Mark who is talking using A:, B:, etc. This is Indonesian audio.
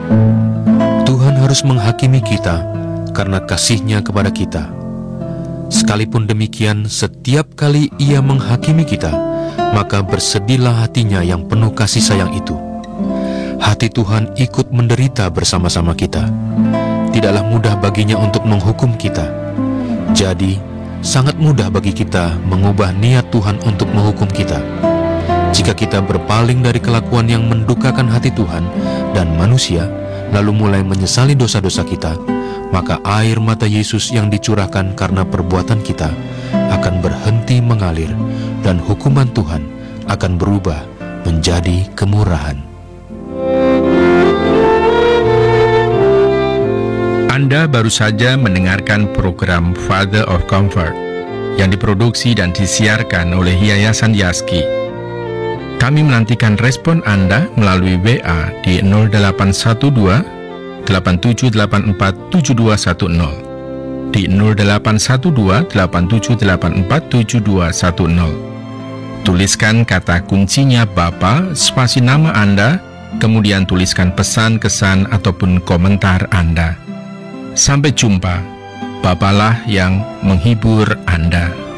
A: Tuhan harus menghakimi kita karena kasih-Nya kepada kita. Sekalipun demikian, setiap kali Ia menghakimi kita, maka bersedihlah hati-Nya yang penuh kasih sayang itu. Hati Tuhan ikut menderita bersama-sama kita. Tidaklah mudah baginya untuk menghukum kita. Jadi, sangat mudah bagi kita mengubah niat Tuhan untuk menghukum kita. Jika kita berpaling dari kelakuan yang mendukakan hati Tuhan dan manusia, lalu mulai menyesali dosa-dosa kita, maka air mata Yesus yang dicurahkan karena perbuatan kita akan berhenti mengalir, dan hukuman Tuhan akan berubah menjadi kemurahan.
B: Anda baru saja mendengarkan program Father of Comfort yang diproduksi dan disiarkan oleh Yayasan Yaski. Kami menantikan respon Anda melalui WA di 0812 8784 7210, di 0812 8784 7210. Tuliskan kata kuncinya Bapa, spasi nama Anda, kemudian tuliskan pesan, kesan, ataupun komentar Anda. Sampai jumpa. Bapalah yang menghibur Anda.